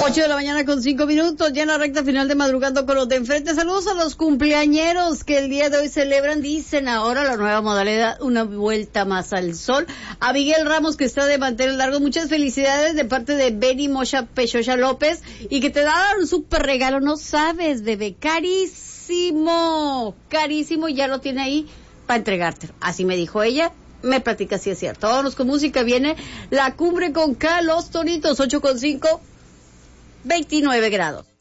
8 de la mañana con 5 minutos, ya en la recta final de Madrugando con los de enfrente. Saludos a los cumpleañeros que el día de hoy celebran, dicen ahora la nueva modalidad, una vuelta más al sol. A Miguel Ramos, que está de mantener largo, muchas felicidades de parte de Benny Mocha Pechocha López, y que te da un súper regalo, no sabes, bebé, carísimo, carísimo, ya lo tiene ahí para entregarte. Así me dijo ella. Me platica si es cierto. Vámonos con música, viene La Cumbre con K, Los Tonitos, 8:5, 29 grados.